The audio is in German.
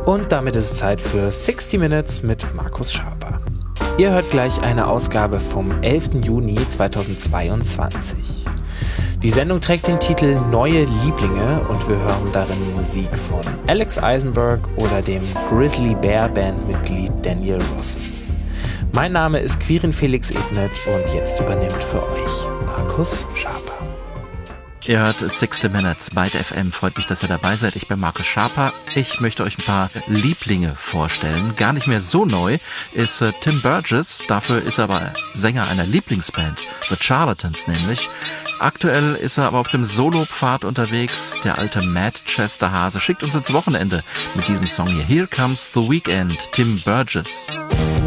Und damit ist es Zeit für 60 Minutes mit Markus Schaper. Ihr hört gleich eine Ausgabe vom 11. Juni 2022. Die Sendung trägt den Titel Neue Lieblinge und wir hören darin Musik von Alex Eisenberg oder dem Grizzly Bear Bandmitglied Daniel Rossen. Mein Name ist Quirin Felix Ebnet und jetzt übernimmt für euch Markus Schaper. Ihr hört 60 Minutes bei der FM. Freut mich, dass ihr dabei seid. Ich bin Markus Schaper. Ich möchte euch ein paar Lieblinge vorstellen. Gar nicht mehr so neu ist Tim Burgess. Dafür ist er aber Sänger einer Lieblingsband, The Charlatans nämlich. Aktuell ist er aber auf dem Solopfad unterwegs. Der alte Manchester Hase schickt uns ins Wochenende mit diesem Song hier. Here Comes the Weekend, Tim Burgess.